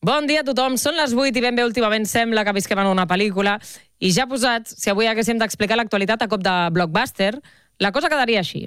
Bon dia a tothom, són les 8 i ben bé últimament sembla que visquem en una pel·lícula i ja posats, si avui haguéssim d'explicar l'actualitat a cop de blockbuster, la cosa quedaria així.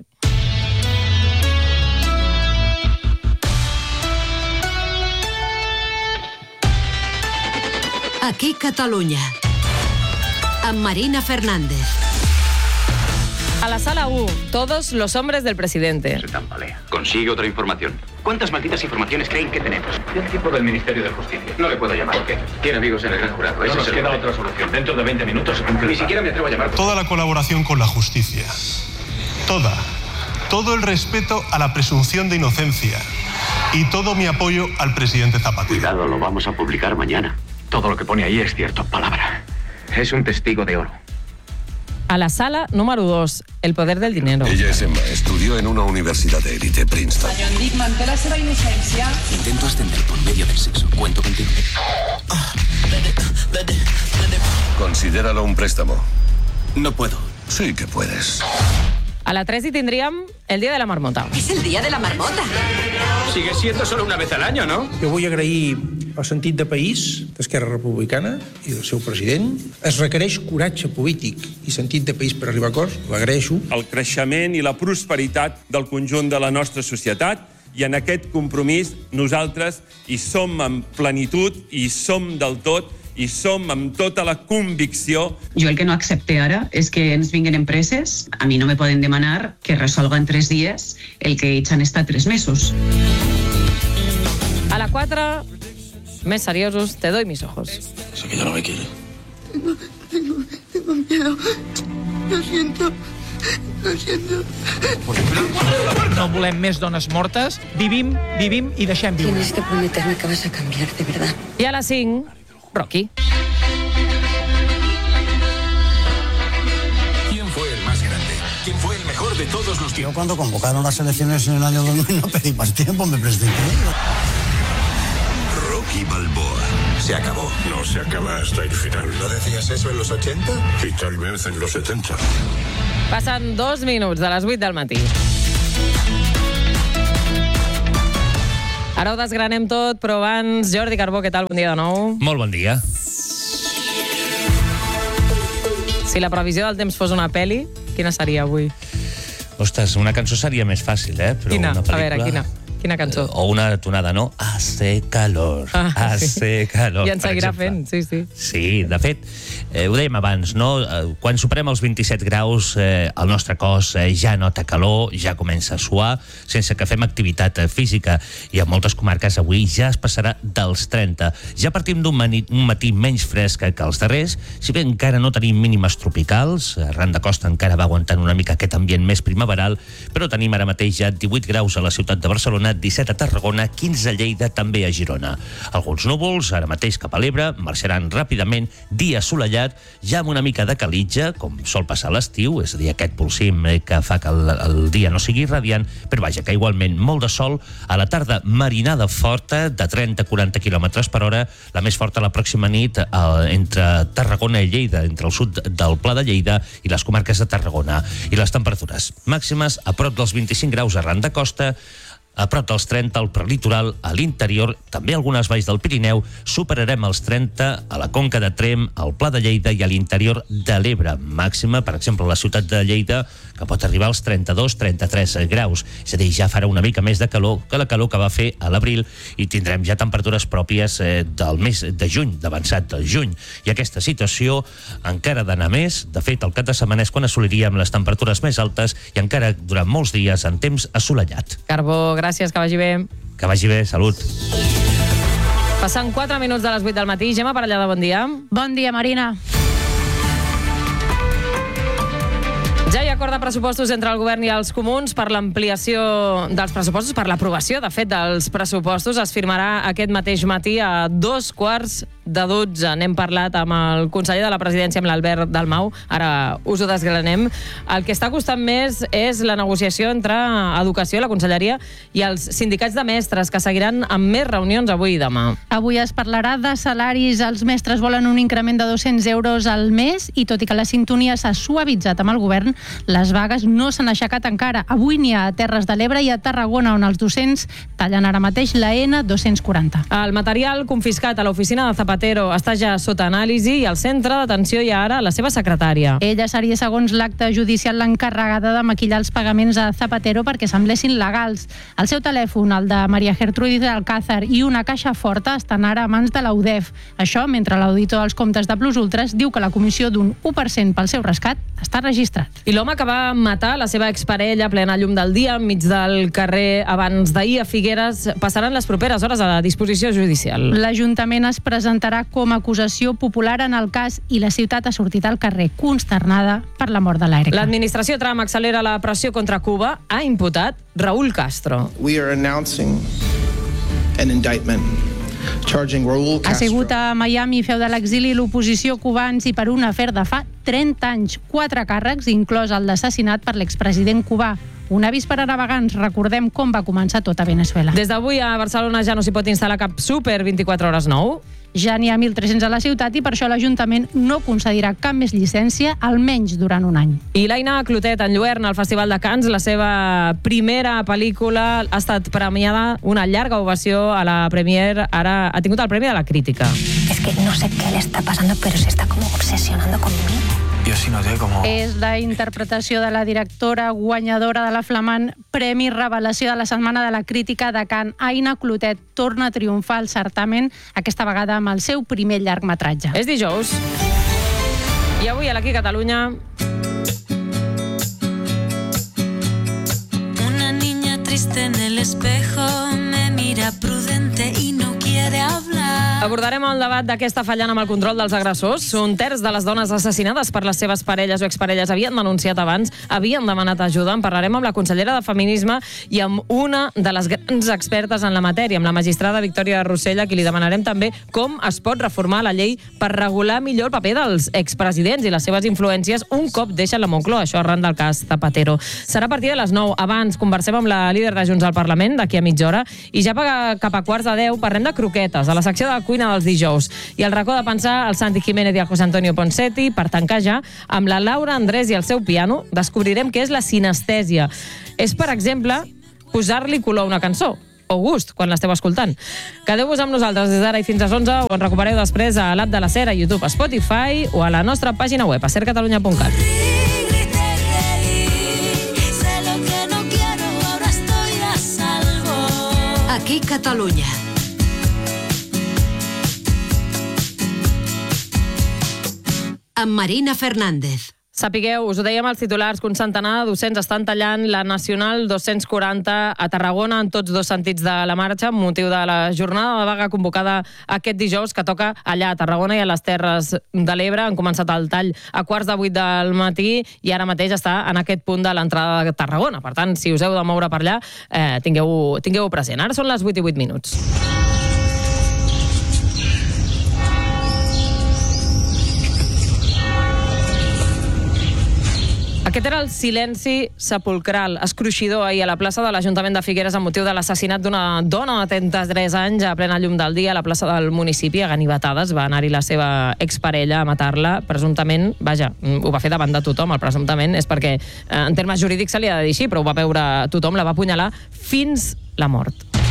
Aquí Catalunya, amb Marina Fernández. A la sala 1, todos los hombres del presidente. Se tambalea. Consigue otra información. ¿Cuántas malditas informaciones creen que tenemos? El tipo del Ministerio de Justicia. No le puedo llamar. ¿Por qué? Tiene amigos en el gran jurado. No nos queda otra solución. Dentro de 20 minutos se cumple. Ni siquiera me atrevo a llamar. Toda la colaboración con la justicia. Toda. Todo el respeto a la presunción de inocencia. Y todo mi apoyo al presidente Zapatero. Cuidado, lo vamos a publicar mañana. Todo lo que pone ahí es cierto. Palabra. Es un testigo de oro. A la sala número 2, el poder del dinero. Ella es Emma, estudió en una universidad de élite, Princeton. Senyor Dick, manté la seva innocència. Intento ascender por medio del sexo. Cuento contigo. Considéralo un préstamo. No puedo. Sí que puedes. A la 3 hi tindríem el dia de la marmota. És el dia de la marmota. Sigue siendo solo una vez al año, ¿no? Jo vull agrair el sentit de país d'Esquerra Republicana i del seu president. Es requereix coratge polític i sentit de país per arribar a acords. L'agraeixo. El creixement i la prosperitat del conjunt de la nostra societat, i en aquest compromís nosaltres hi som en plenitud, hi som del tot, i som amb tota la convicció. Jo el que no accepte ara és que ens vinguin empreses. A mi no me poden demanar que resolga en 3 dies el que ells han estat 3 mesos. A la 4, més seriosos, te doy mis ojos. Sé que ya no me quiere. Tengo miedo. Lo siento. No volem més dones mortes. Vivim i deixem viure. Tienes que prometerme que vas a cambiar, de verdad. I a la 5, Rocky. ¿Quién fue el más grande? ¿Quién fue el mejor de todos los Yo tiempos? cuando convocaron las elecciones en el año 2000 no pedí más tiempo, me presenté. Rocky Balboa. Se acabó. No se acaba hasta el final. ¿No decías eso en los 80? Y tal vez en los 70. Passen 2 minuts de les 8 del matí. Ara ho desgranem tot, però abans, Jordi Carbó, què tal? Bon dia de nou. Molt bon dia. Si la previsió del temps fos una pel·li, quina seria avui? Ostres, una cançó seria més fàcil, però Quina? una pel·lícula... A veure, quina cançó? O una tonada, no? Hace calor, hace calor. I en seguirà fent, sí. Sí, de fet, ho dèiem abans, no? Quan superem els 27 graus, el nostre cos ja nota calor, ja comença a suar, sense que fem activitat física. I a moltes comarques avui ja es passarà dels 30. Ja partim d'un matí menys fresc que els darrers, si bé encara no tenim mínimes tropicals, arran de costa encara va aguantant una mica aquest ambient més primaveral, però tenim ara mateix ja 18 graus a la ciutat de Barcelona, 17 a Tarragona, 15 a Lleida, també a Girona. Alguns núvols, ara mateix cap a l'Ebre, marxaran ràpidament, dia assolellat, ja amb una mica de calitja, com sol passar a l'estiu, és a dir, aquest polsim que fa que el dia no sigui radiant, però vaja, que igualment molt de sol, a la tarda marinada forta, de 30-40 km per hora, la més forta la pròxima nit entre Tarragona i Lleida, entre el sud del Pla de Lleida i les comarques de Tarragona. I les temperatures màximes a prop dels 25 graus arran de costa, a prop dels 30 al prelitoral, a l'interior, també algunes valls del Pirineu, superarem els 30 a la Conca de Tremp, al Pla de Lleida i a l'interior de l'Ebre. Màxima, per exemple, a la ciutat de Lleida, que pot arribar als 32-33 graus. És a dir, ja farà una mica més de calor que la calor que va fer a l'abril i tindrem ja temperatures pròpies del mes de juny, d'avançat del juny. I aquesta situació encara ha d'anar més. De fet, el cap de setmana és quan assoliríem les temperatures més altes i encara durant molts dies en temps assolellat. Carbó, gràcies, que vagi bé. Que vagi bé, salut. Passant 4 minuts de les 8 del matí. Gemma Parellada, bon dia. Bon dia, Marina. Ja hi ha acord de pressupostos entre el govern i els comuns per l'ampliació dels pressupostos, per l'aprovació, de fet, dels pressupostos. Es firmarà aquest mateix matí a 2:15 de 12. N'hem parlat amb el conseller de la presidència, amb l'Albert Dalmau. Ara us ho desgranem. El que està costant més és la negociació entre Educació, la Conselleria, i els sindicats de mestres, que seguiran amb més reunions avui i demà. Avui es parlarà de salaris. Els mestres volen un increment de 200 euros al mes i, tot i que la sintonia s'ha suavitzat amb el govern, les vagues no s'han aixecat encara. Avui n'hi ha a Terres de l'Ebre i a Tarragona, on els docents tallen ara mateix la N240. El material confiscat a l'oficina de Zapatero està ja sota anàlisi i al centre d'atenció hi ha ara la seva secretària. Ella seria, segons l'acte judicial, l'encarregada de maquillar els pagaments a Zapatero perquè semblessin legals. El seu telèfon, el de Maria Gertrudis Alcázar, i una caixa forta estan ara a mans de la UDEF. Això mentre l'auditor dels comptes de Plus Ultras diu que la comissió d'un 1% pel seu rescat està registrat. I l'home que va matar la seva exparella a plena llum del dia enmig del carrer abans d'ahir a Figueres passaran les properes hores a la disposició judicial. L'Ajuntament es presentarà com a acusació popular en el cas i la ciutat ha sortit al carrer consternada per la mort de l'Erika. L'administració Trump accelera la pressió contra Cuba. Ha imputat Raúl Castro. We are announcing an indictment charging Raúl Castro. Ha sigut a Miami, feu de l'exili l'oposició cubans i per un afer de fa 30 anys. 4 càrrecs, inclòs el d'assassinat per l'expresident cubà. Un avís per a navegants. Recordem com va començar tot a Venezuela. Des d'avui a Barcelona ja no s'hi pot instal·lar cap súper 24 hores 9. Ja n'hi ha 1.300 a la ciutat i per això l'Ajuntament no concedirà cap més llicència, almenys durant un any. I l'Aina Clotet, en Lluern, al Festival de Cannes, la seva primera pel·lícula ha estat premiada, una llarga ovació a la Premier, ara ha tingut el Premi de la Crítica. Es que no sé qué le está pasando, pero se está como obsesionando conmigo. Jo sí noté como... És la interpretació de la directora guanyadora de la flamant Premi Revelació de la Setmana de la Crítica de Cannes. Aina Clotet torna a triomfar al certamen, aquesta vegada amb el seu primer llargmetratge. És dijous. I avui a l'Aquí Catalunya... Una niña triste en el espejo me mira prudente y no quiere hablar. Abordarem el debat de què està fallant amb el control dels agressors. Un terç de les dones assassinades per les seves parelles o exparelles havien denunciat abans, havien demanat ajuda. En parlarem amb la consellera de Feminisme i amb una de les grans expertes en la matèria, amb la magistrada Victòria Rossell, a qui li demanarem també com es pot reformar la llei per regular millor el paper dels expresidents i les seves influències un cop deixen la Moncloa, això arran del cas Zapatero. Serà a partir de les 9. Abans conversem amb la líder de Junts al Parlament, d'aquí a mitja hora, i ja cap a 9:15 parlem de croquetes, a la secció de cuina dels dijous. I al racó de pensar, el Santi Jiménez i el José Antonio Ponseti, per tancar ja, amb la Laura Andrés i el seu piano, descobrirem què és la sinestèsia. És, per exemple, posar-li color a una cançó, o gust, quan l'esteu escoltant. Quedeu-vos amb nosaltres des d'ara i fins a 11, o en recupereu després a l'app de la SER, a YouTube, a Spotify o a la nostra pàgina web, a sercatalunya.cat. Aquí Catalunya. Amb Marina Fernández. Sapigueu, us ho dèiem als titulars, que un centenar de docents estan tallant la Nacional 240 a Tarragona en tots dos sentits de la marxa, amb motiu de la jornada de vaga convocada aquest dijous, que toca allà a Tarragona i a les Terres de l'Ebre. Han començat el tall a 7:15 del matí i ara mateix està en aquest punt de l'entrada de Tarragona. Per tant, si us heu de moure per allà, tingueu-ho present. Ara són les 8:08. Aquest era el silenci sepulcral, escruixidor ahir a la plaça de l'Ajuntament de Figueres amb motiu de l'assassinat d'una dona de 33 anys a plena llum del dia a la plaça del municipi. A ganivetades va anar-hi la seva exparella a matar-la, presumptament, vaja, ho va fer davant de tothom, el presumptament és perquè en termes jurídics se li ha de dir així, però ho va veure tothom, la va apunyalar fins la mort.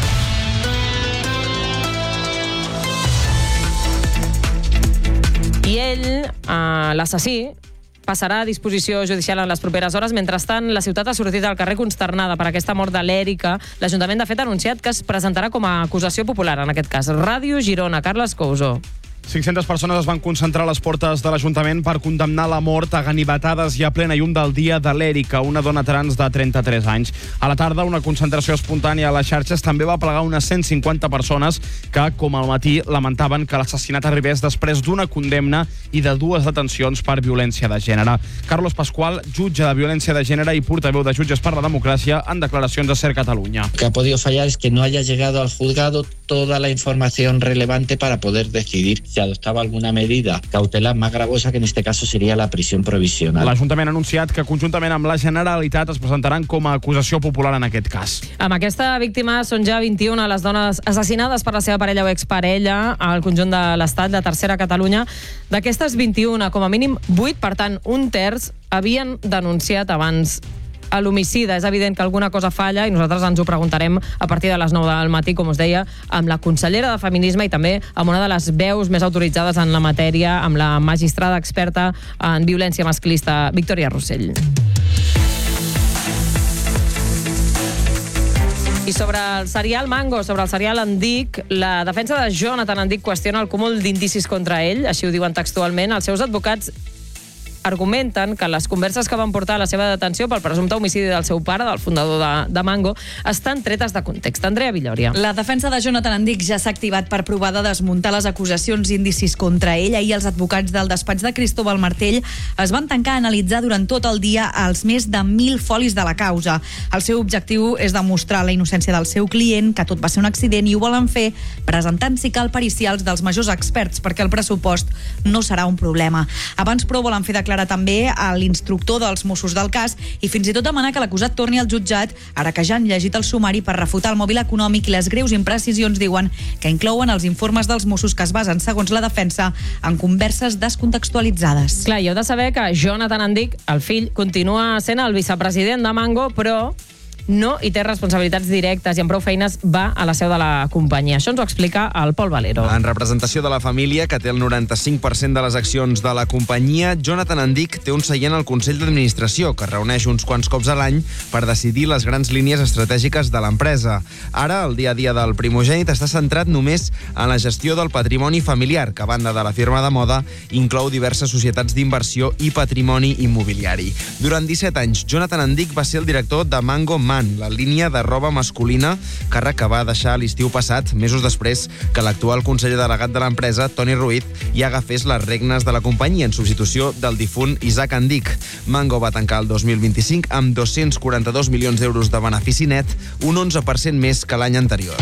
I ell, l'assassí, passarà a disposició judicial en les properes hores. Mentrestant, la ciutat ha sortit al carrer consternada per aquesta mort de l'Erika. L'Ajuntament, de fet, ha anunciat que es presentarà com a acusació popular, en aquest cas. Ràdio Girona, Carles Couso. 500 persones es van concentrar a les portes de l'Ajuntament per condemnar la mort a ganivetades i a plena llum del dia de l'Erika, una dona trans de 33 anys. A la tarda, una concentració espontània a les xarxes també va plegar unes 150 persones que, com al matí, lamentaven que l'assassinat arribés després d'una condemna i de 2 detencions per violència de gènere. Carlos Pascual, jutge de violència de gènere i portaveu de Jutges per la Democràcia, en declaracions a SER Catalunya. Lo que ha podido fallar es que no haya llegado al juzgado toda la información relevante para poder decidir se adoptaba alguna medida cautelar más gravosa, que en este caso sería la prisión provisional. L'Ajuntament ha anunciat que conjuntament amb la Generalitat es presentaran com a acusació popular en aquest cas. Amb aquesta víctima són ja 21 les dones assassinades per la seva parella o exparella al conjunt de l'Estat, la tercera a Catalunya. D'aquestes 21, com a mínim 8, per tant, un terç, havien denunciat abans a l'homicida. És evident que alguna cosa falla i nosaltres ens ho preguntarem a partir de les 9 del matí, com us deia, amb la consellera de Feminisme i també amb una de les veus més autoritzades en la matèria, amb la magistrada experta en violència masclista, Victòria Rossell. I sobre el serial Mango, sobre el serial Andic, la defensa de Jonathan Andic qüestiona el cúmul d'indicis contra ell, així ho diuen textualment. Els seus advocats argumenten que les converses que van portar a la seva detenció pel presumpte homicidi del seu pare, del fundador de Mango, estan tretes de context. Andrea Villòria. La defensa de Jonathan Andic ja s'ha activat per provar de desmuntar les acusacions i indicis contra ell. Ahir els advocats del despatx de Cristóbal Martell es van tancar a analitzar durant tot el dia els més de 1.000 folis de la causa. El seu objectiu és demostrar la innocència del seu client, que tot va ser un accident, i ho volen fer presentant, si cal, pericials dels majors experts, perquè el pressupost no serà un problema. Abans, però, volen fer declaració també a l'instructor dels Mossos del cas i fins i tot demanar que l'acusat torni al jutjat, ara que ja han llegit el sumari, per refutar el mòbil econòmic i les greus imprecisions, diuen, que inclouen els informes dels Mossos que es basen, segons la defensa, en converses descontextualitzades. Clar, i heu de saber que Jonathan Andic, el fill, continua sent el vicepresident de Mango, però no hi té responsabilitats directes i amb prou feines va a la seu de la companyia. Això ens ho explica el Pol Valero. En representació de la família, que té el 95% de les accions de la companyia, Jonathan Andic té un seient al Consell d'Administració, que es reuneix uns quants cops a l'any per decidir les grans línies estratègiques de l'empresa. Ara, el dia a dia del primogènit està centrat només en la gestió del patrimoni familiar, que a banda de la firma de moda, inclou diverses societats d'inversió i patrimoni immobiliari. Durant 17 anys, Jonathan Andic va ser el director de Mango Man, la línia de roba masculina, càrrec que va deixar l'estiu passat, mesos després que l'actual conseller delegat de l'empresa, Toni Ruiz, ja agafés les regnes de la companyia en substitució del difunt Isaac Andic. Mango va tancar el 2025 amb 242 milions d'euros de benefici net, un 11% més que l'any anterior.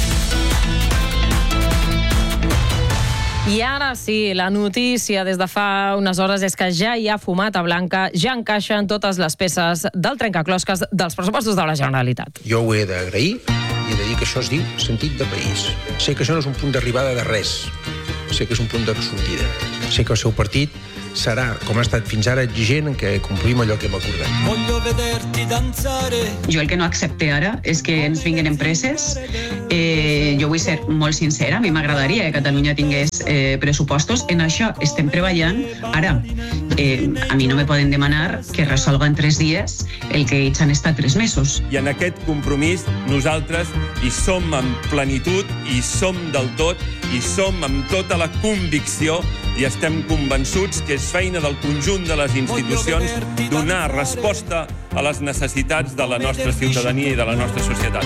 I ara sí, la notícia des de fa unes hores és que ja hi ha fumata blanca, ja encaixen totes les peces del trencaclosques dels pressupostos de la Generalitat. Jo ho he d'agrair i he de dir que això es diu sentit de país. Sé que això no és un punt d'arribada de res, sé que és un punt de sortida. Sé que el seu partit serà, com ha estat fins ara, exigent en què complim allò que hem acordat. Jo el que no accepte ara és que ens vinguin empreses. Jo vull ser molt sincera, a mi m'agradaria que Catalunya tingués pressupostos. En això estem treballant. Ara, a mi no me poden demanar que resolga en 3 dies el que ells han estat 3 mesos. I en aquest compromís nosaltres hi som en plenitud, hi som del tot, hi som amb tota la convicció i estem convençuts que és feina del conjunt de les institucions donar resposta a les necessitats de la nostra ciutadania i de la nostra societat.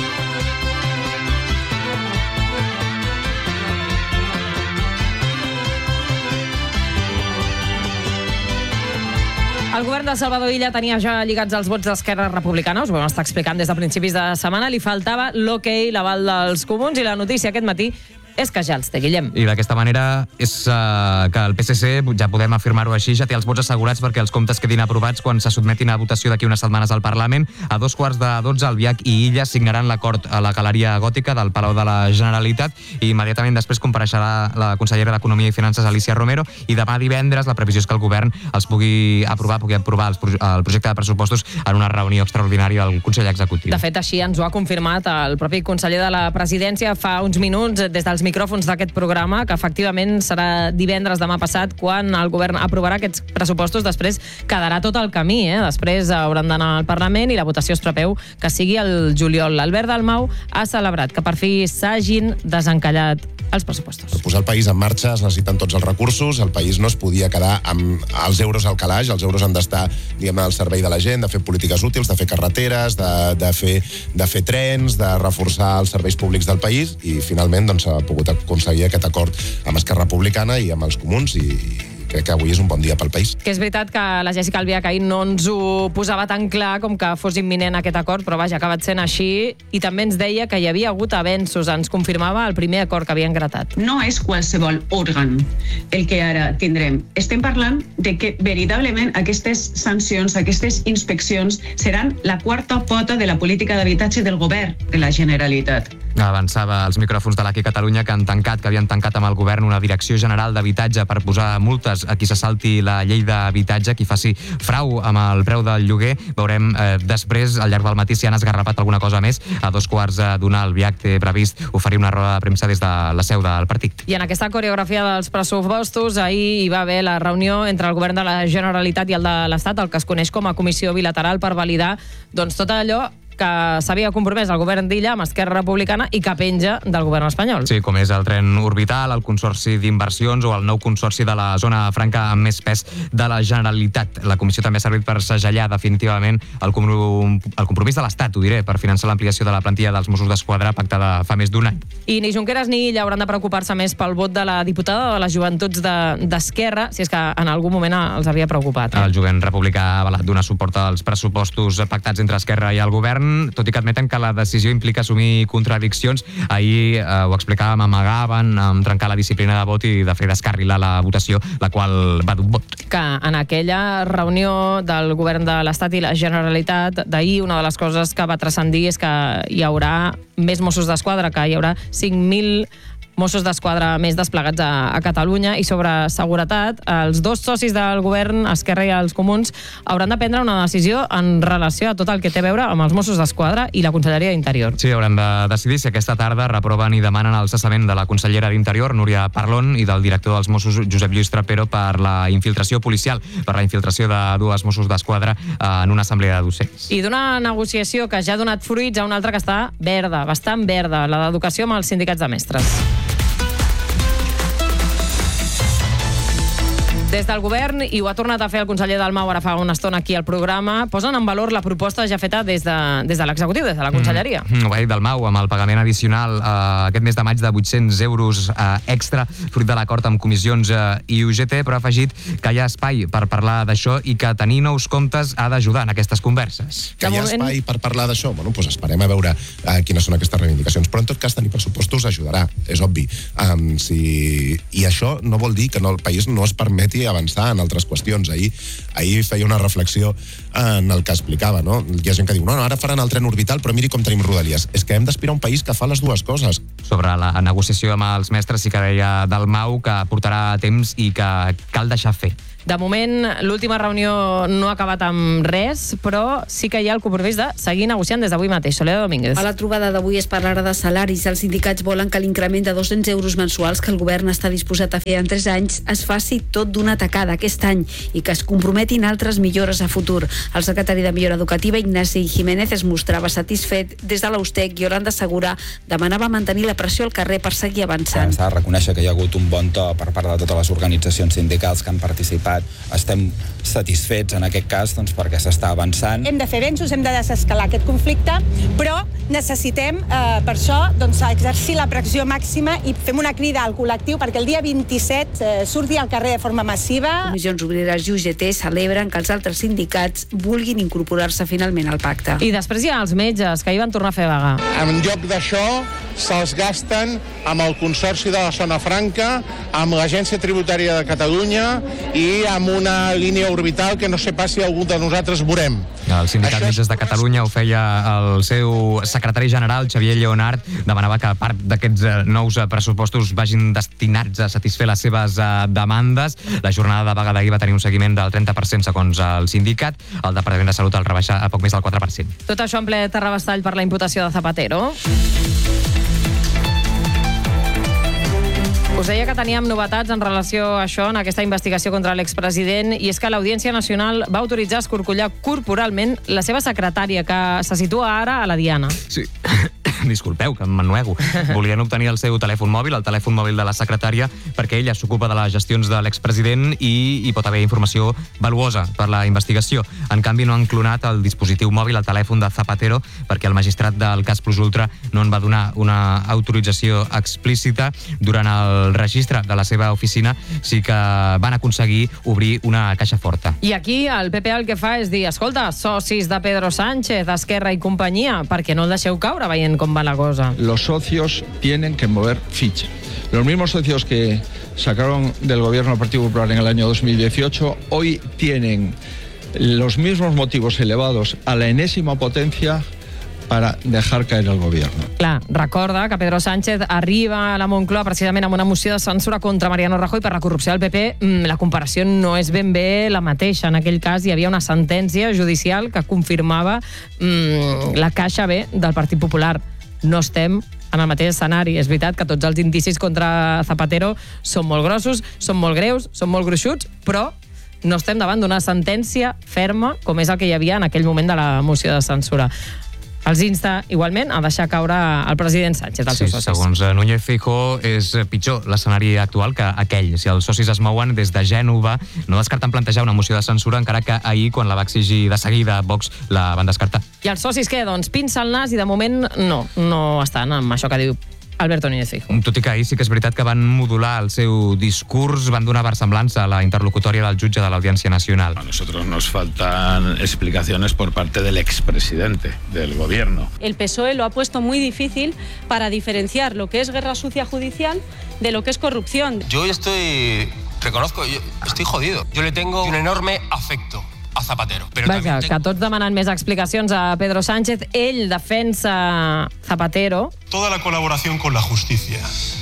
El govern de Salvador Illa tenia ja lligats els vots d'Esquerra Republicana, us ho vam estar explicant des de principis de setmana, li faltava l'hoquei, l'aval dels comuns, i la notícia aquest matí és que ja els té, Guillem. I d'aquesta manera és que el PSC, ja podem afirmar-ho així, ja té els vots assegurats perquè els comptes quedin aprovats quan se sotmetin a votació d'aquí unes setmanes al Parlament. A 2:45, Albiach i Illa signaran l'acord a la Galeria Gòtica del Palau de la Generalitat i immediatament després compareixerà la consellera d'Economia i Finances, Alicia Romero, i demà divendres la previsió és que el govern els pugui aprovar el projecte de pressupostos en una reunió extraordinària del Consell Executiu. De fet, així ens ho ha confirmat el propi conseller de la Presidència fa uns minuts des dels micròfons d'aquest programa, que efectivament serà divendres demà passat quan el govern aprovarà aquests pressupostos. Després quedarà tot el camí, després hauran d'anar al Parlament i la votació es preveu que sigui el juliol. L'Albert Dalmau ha celebrat que per fi s'hagin desencallat els pressupostos. Per posar el país en marxa es necessiten tots els recursos, el país no es podia quedar amb els euros al calaix, els euros han d'estar, diguem, al servei de la gent, de fer polítiques útils, de fer carreteres, de fer trens, de reforçar els serveis públics del país, i finalment s'ha pogut aconseguir aquest acord amb Esquerra Republicana i amb els comuns, i crec que avui és un bon dia pel país. Que és veritat que la Jessica Albiach ahir no ens ho posava tan clar com que fos imminent aquest acord, però vaja, ha acabat sent així, i també ens deia que hi havia hagut avenços, ens confirmava el primer acord que havien gratat. No és qualsevol òrgan el que ara tindrem. Estem parlant de que veritablement aquestes sancions, aquestes inspeccions seran la quarta pota de la política d'habitatge del govern de la Generalitat. Avançava als micròfons de l'Aquí Catalunya que havien tancat amb el govern una direcció general d'habitatge per posar multes a qui se salti la llei d'habitatge, qui faci frau amb el preu del lloguer. Veurem després, al llarg del matí, si han esgarrapat alguna cosa més. A 2:15 Albiach té previst oferir una roda de premsa des de la seu del partit. I en aquesta coreografia dels pressupostos, ahir hi va haver la reunió entre el govern de la Generalitat i el de l'Estat, el que es coneix com a comissió bilateral, per validar tot allò que s'havia compromès el govern d'Illa amb Esquerra Republicana i que penja del govern espanyol. Sí, com és el tren orbital, el consorci d'inversions o el nou consorci de la zona franca amb més pes de la Generalitat. La comissió també ha servit per segellar definitivament el compromís de l'Estat, ho diré, per finançar l'ampliació de la plantilla dels Mossos d'Esquadra pactada fa més d'un any. I ni Junqueras ni Illa hauran de preocupar-se més pel vot de la diputada de les Joventuts d'Esquerra, si és que en algun moment els havia preocupat. El jovent republicà ha avalat donar suport als pressupostos pactats entre Esquerra i el govern, tot i que admeten que la decisió implica assumir contradiccions. Ahir ho explicàvem, amagaven amb trencar la disciplina de vot i de fer descarrilar la votació, la qual va d'un vot. Que en aquella reunió del govern de l'Estat i la Generalitat d'ahir, una de les coses que va transcendir és que hi haurà més Mossos d'Esquadra, que hi haurà 5.000 Mossos d'Esquadra més desplegats a Catalunya. I sobre seguretat, els dos socis del govern, Esquerra i els Comuns, hauran de prendre una decisió en relació a tot el que té a veure amb els Mossos d'Esquadra i la Conselleria d'Interior. Sí, hauran de decidir si aquesta tarda reproven i demanen el cessament de la consellera d'Interior, Núria Parlon, i del director dels Mossos, Josep Lluís Trapero, per la infiltració policial, per la infiltració de dues Mossos d'Esquadra en una assemblea de docents. I d'una negociació que ja ha donat fruits a una altra que està verda, bastant verda, la d'educació amb els sindicats de mestres. Des del govern, i ho ha tornat a fer el conseller Dalmau ara fa una estona aquí al programa, posen en valor la proposta ja feta des de l'executiu, des de la conselleria. Ho va dir Dalmau, amb el pagament addicional aquest mes de maig de 800 euros extra, fruit de l'acord amb comissions i UGT, però ha afegit que hi ha espai per parlar d'això i que tenir nous comptes ha d'ajudar en aquestes converses. Que hi ha espai per parlar d'això? Bueno, doncs esperem a veure quines són aquestes reivindicacions. Però en tot cas tenir pressupostos ajudarà, és obvi. I això no vol dir que el país no es permeti avançar en altres qüestions. Ahir feia una reflexió en el que explicava, no? Hi ha gent que diu, no, ara faran el tren orbital, però miri com tenim Rodalies. És que hem d'aspirar a un país que fa les dues coses. Sobre la negociació amb els mestres sí que deia Dalmau que portarà temps i que cal deixar fer. De moment, l'última reunió no ha acabat amb res, però sí que hi ha el compromís de seguir negociant des d'avui mateix. Soledad Domínguez. A la trobada d'avui es parlarà de salaris. Els sindicats volen que l'increment de 200 euros mensuals que el govern està disposat a fer en 3 anys es faci tot d'una tacada aquest any i que es comprometin altres millores a futur. El secretari de Millora Educativa, Ignasi Jiménez, es mostrava satisfet. Des de l'Austec, Yolanda Segura demanava mantenir la pressió al carrer per seguir avançant. S'ha de reconèixer que hi ha hagut un bon to per part de totes les organitzacions sindicals que han participat. Estem satisfets en aquest cas perquè s'està avançant. Hem de fer avenços, hem de desescalar aquest conflicte, però necessitem per això exercir la pressió màxima i fem una crida al col·lectiu perquè el dia 27 surti al carrer de forma massiva. Comissions Obreres i UGT celebren que els altres sindicats vulguin incorporar-se finalment al pacte. I després hi ha els metges, que hi van tornar a fer vaga. En lloc d'això, se'ls gasten amb el Consorci de la Zona Franca, amb l'Agència Tributària de Catalunya i amb una línia orbital que no sé pas si algú de nosaltres veurem. El Sindicat Metges de Catalunya ho feia el seu secretari general, Xavier Lleonard, demanava que part d'aquests nous pressupostos vagin destinats a satisfer les seves demandes. La jornada de vaga d'ahir va tenir un seguiment del 30% segons el sindicat. El Departament de Salut el rebaixa a poc més del 4%. Tot això en ple terrabastall per la imputació de Zapatero. Us deia que teníem novetats en relació a això, en aquesta investigació contra l'expresident, i és que l'Audiència Nacional va autoritzar escorcollar corporalment la seva secretària, que se situa ara a la Diana. Sí. disculpeu, que m'ennuego, volien obtenir el seu telèfon mòbil, el telèfon mòbil de la secretària, perquè ella s'ocupa de les gestions de l'expresident i hi pot haver informació valuosa per la investigació. En canvi, no han clonat el dispositiu mòbil, el telèfon de Zapatero, perquè el magistrat del cas Plus Ultra no en va donar una autorització explícita. Durant el registre de la seva oficina sí que van aconseguir obrir una caixa forta. I aquí el PP el que fa és dir, escolta, socis de Pedro Sánchez, Esquerra i companyia, perquè no el deixeu caure veient com va la cosa. Los socios tienen que mover ficha. Los mismos socios que sacaron del gobierno al Partido Popular en el año 2018 hoy tienen los mismos motivos elevados a la enésima potencia para dejar caer el gobierno. Clar, recorda que Pedro Sánchez arriba a la Moncloa precisament amb una moció de censura contra Mariano Rajoy per la corrupció del PP. La comparació no és ben bé la mateixa. En aquell cas hi havia una sentència judicial que confirmava la caixa B del Partit Popular. No estem en el mateix escenari. És veritat que tots els indicis contra Zapatero són molt grossos, són molt greus, són molt gruixuts, però no estem davant d'una sentència ferma com és el que hi havia en aquell moment de la moció de censura. Els insta, igualment, a deixar caure el president Sánchez, els seus socis. Segons Núñez Feijóo, és pitjor l'escenari actual que aquell. Si els socis es mouen des de Gènova, no descarten plantejar una moció de censura, encara que ahir, quan la va exigir de seguida Vox, la van descartar. I els socis què? Doncs pinça el nas i de moment no estan amb això que diu Alberto Núñez Feijóo. Tot i que ahir sí que és veritat que van modular el seu discurs, van donar versemblança a la interlocutòria del jutge de l'Audiència Nacional. A nosotros nos faltan explicaciones por parte del expresidente del gobierno. El PSOE lo ha puesto muy difícil para diferenciar lo que es guerra sucia judicial de lo que es corrupción. Yo estoy jodido. Yo le tengo un enorme afecto a Zapatero. Vaja, que tots demanant més explicacions a Pedro Sánchez. Ell defensa Zapatero. Toda la colaboración con la justicia.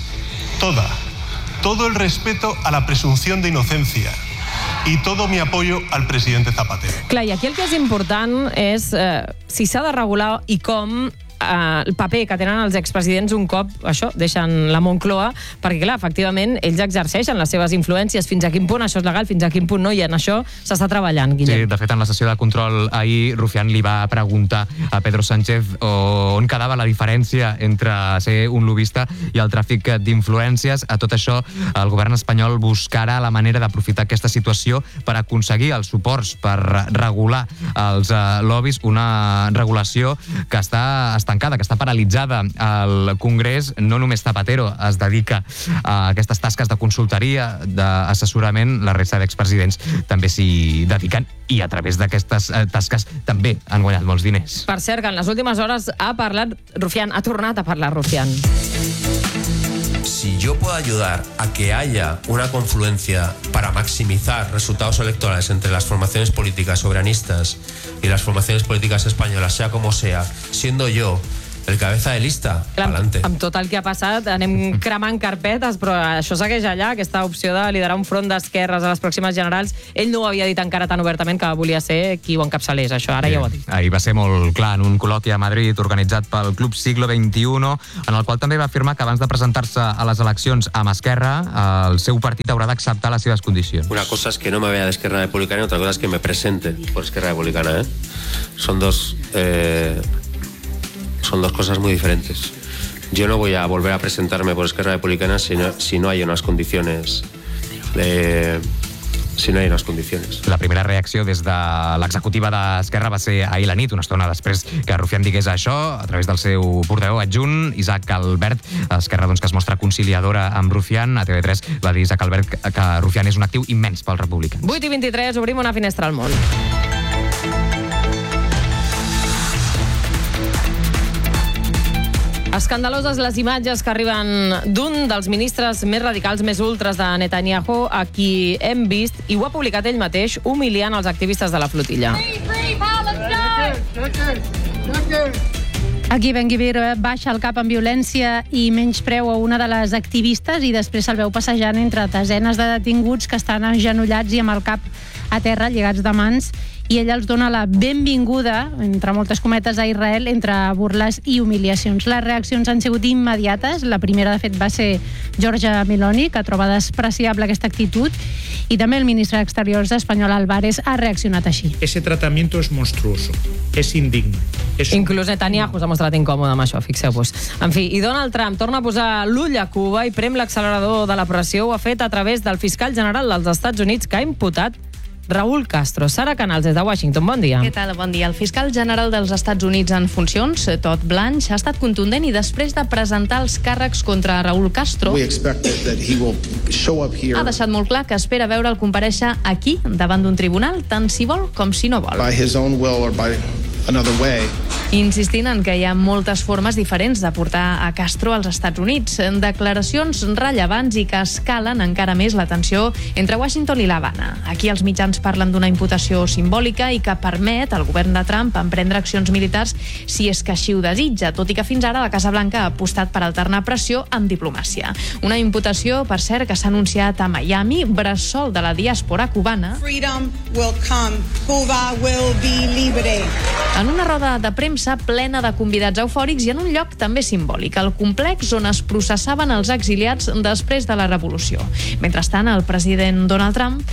Todo el respeto a la presunción de inocencia. Y todo mi apoyo al presidente Zapatero. Clar, i aquí el que és important és si s'ha de regular i com el paper que tenen els expresidents un cop deixen la Moncloa, perquè clar, efectivament ells exerceixen les seves influències, fins a quin punt això és legal, fins a quin punt no, i en això s'està treballant, Guillem. Sí, de fet, en la sessió de control ahir, Rufián li va preguntar a Pedro Sánchez on quedava la diferència entre ser un lobbista i el tràfic d'influències. A tot això, el govern espanyol buscarà la manera d'aprofitar aquesta situació per aconseguir els suports per regular els lobbies, una regulació que està estancada, que està paralitzada al Congrés. No només Zapatero es dedica a aquestes tasques de consultoria, d'assessorament, la resta d'expresidents també s'hi dediquen i a través d'aquestes tasques també han guanyat molts diners. Per cert, que en les últimes hores ha parlat Rufián, ha tornat a parlar Rufián. Si yo puedo ayudar a que haya una confluencia para maximizar resultados electorales entre las formaciones políticas soberanistas y las formaciones políticas españolas, sea como sea, siendo yo el cabeza de lista, adelante. Amb tot el que ha passat, anem cremant carpetes, però això segueix allà, aquesta opció de liderar un front d'esquerres a les pròximes generals. Ell no ho havia dit encara tan obertament que volia ser qui ho encapçalés, això, ara ja ho ha dit. Ahir va ser molt clar en un col·loqui a Madrid organitzat pel Club Siglo XXI, en el qual també va afirmar que abans de presentar-se a les eleccions amb Esquerra, el seu partit haurà d'acceptar les seves condicions. Una cosa es que no me vea de Esquerra Republicana y otra cosa es que me presente por Esquerra Republicana, Son dos cosas muy diferentes. Yo no voy a volver a presentarme por Esquerra Republicana si no hay unas condiciones La primera reacció des de l'executiva d'Esquerra va ser ahir la nit, una estona després que Rufián digués això, a través del seu portaveu adjunt, Isaac Albert. Esquerra que es mostra conciliadora amb Rufián. A TV3 va dir Isaac Albert que Rufián és un actiu immens pels republicans. 8:23, obrim una finestra al món. Escandaloses les imatges que arriben d'un dels ministres més radicals, més ultres de Netanyahu, a qui hem vist, i ho ha publicat ell mateix, humiliant els activistes de la flotilla. Aquí Ben-Gvir baixa el cap amb violència i menyspreu a una de les activistes i després se'l veu passejant entre desenes de detinguts que estan agenollats i amb el cap a terra, lligats de mans, i ella els dona la benvinguda, entre moltes cometes, a Israel, entre burles i humiliacions. Les reaccions han sigut immediates. La primera, de fet, va ser Giorgia Meloni, que troba despreciable aquesta actitud, i també el ministre d'Exteriors espanyol, Álvarez, ha reaccionat així. Ese tratamiento es monstruoso, es indigno. Inclús Netanyahu s'ha mostrat incòmode amb això, fixeu-vos. En fi, i Donald Trump torna a posar l'ull a Cuba i prem l'accelerador de la pressió. Ho ha fet a través del fiscal general dels Estats Units, que ha imputat Raúl Castro. Sara Canals, des de Washington, bon dia. Què tal? Bon dia. El fiscal general dels Estats Units en funcions, Todd Blanche, ha estat contundent i després de presentar els càrrecs contra Raúl Castro, ha deixat molt clar que espera veure'l comparèixer aquí, davant d'un tribunal, tant si vol com si no vol. Insistint en que hi ha moltes formes diferents de portar a Castro als Estats Units, declaracions rellevants i que escalen encara més la tensió entre Washington i l'Havana. Aquí els mitjans parlen d'una imputació simbòlica i que permet al govern de Trump emprendre accions militars si és que així ho desitja, tot i que fins ara la Casa Blanca ha apostat per alternar pressió amb diplomàcia. Una imputació, per cert, que s'ha anunciat a Miami, bressol de la diàspora cubana. Freedom will come. Cuba will be libre. En una roda de premsa plena de convidats eufòrics i en un lloc també simbòlic, el complex on es processaven els exiliats després de la revolució. Mentrestant, el president Donald Trump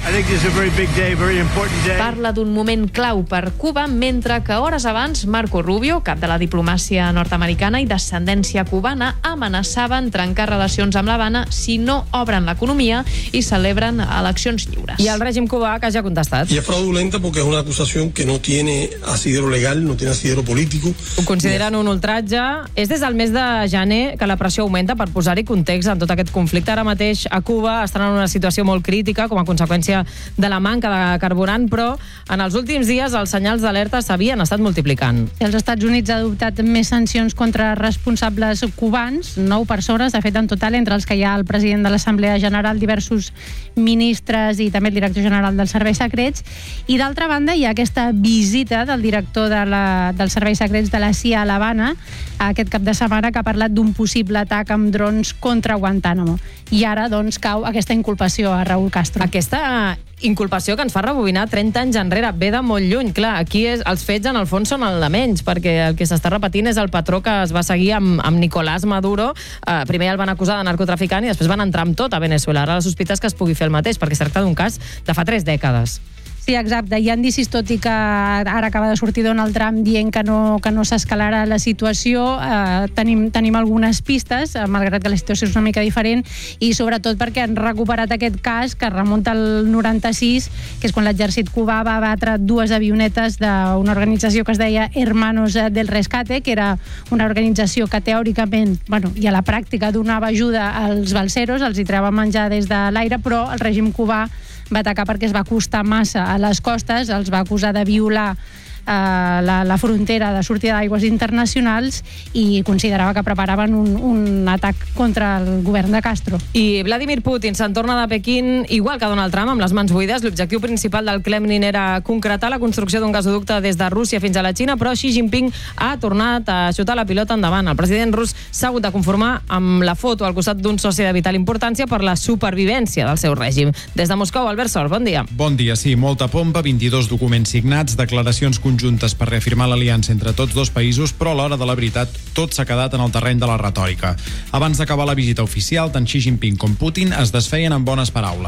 parla d'un moment clau per Cuba, mentre que hores abans Marco Rubio, cap de la diplomàcia nord-americana i d'ascendència cubana, amenaçaven trencar relacions amb l'Havana si no obren l'economia i celebren eleccions lliures. I el règim cubà, que ja ha contestat. Y es fraudulenta porque es una acusación que no tiene asidero legal, no tiene asidero político. Ho consideren un ultratge. És des del mes de gener que la pressió augmenta per posar-hi context en tot aquest conflicte. Ara mateix a Cuba estan en una situació molt crítica com a conseqüència de la manca de carburant, però en els últims dies els senyals d'alerta s'havien estat multiplicant. Els Estats Units ha adoptat més sancions contra responsables cubans, 9 persones, de fet en total, entre els que hi ha el president de l'Assemblea General, diversos ministres i també el director general dels Serveis Secrets. I d'altra banda hi ha aquesta visita del director dels Serveis Secrets de la CIA a l'Havana aquest cap de setmana, que ha parlat d'un possible atac amb drons contra Guantánamo. I ara, doncs, cau aquesta inculpació a Raúl Castro. Aquesta inculpació que ens fa rebobinar 30 anys enrere ve de molt lluny. Clar, aquí els fets en el fons són el de menys, perquè el que s'està repetint és el patró que es va seguir amb Nicolás Maduro. Primer el van acusar de narcotraficant i després van entrar amb tot a Venezuela. Ara la sospita és que es pugui fer el mateix, perquè es tracta d'un cas de fa 3 dècades. Sí, exacte. Hi ha indicis, tot i que ara acaba de sortir Donald Trump dient que no s'escalarà la situació. Tenim algunes pistes, malgrat que la situació és una mica diferent, i sobretot perquè han recuperat aquest cas que remunta al 96, que és quan l'exèrcit cubà va abatre 2 avionetes d'una organització que es deia Hermanos del Rescate, que era una organització que teòricament, i a la pràctica donava ajuda als balseros, els hi treuen menjar des de l'aire, però el règim cubà va atacar perquè es va acostar massa a les costes, els va acusar de violar la frontera de sortida d'aigües internacionals i considerava que preparaven un atac contra el govern de Castro. I Vladimir Putin se'n torna de Pequín, igual que Donald Trump, amb les mans buides. L'objectiu principal del Kremlin era concretar la construcció d'un gasoducte des de Rússia fins a la Xina, però Xi Jinping ha tornat a xutar la pilota endavant. El president rus s'ha hagut de conformar amb la foto al costat d'un soci de vital importància per la supervivència del seu règim. Des de Moscou, Albert Sor, bon dia. Bon dia, sí, molta pompa, 22 documents signats, declaracions conjuntes per reafirmar l'aliança entre tots dos països, però a l'hora de la veritat tot s'ha quedat en el terreny de la retòrica. Abans d'acabar la visita oficial, tant Xi Jinping com Putin es desfeien amb bones paraules.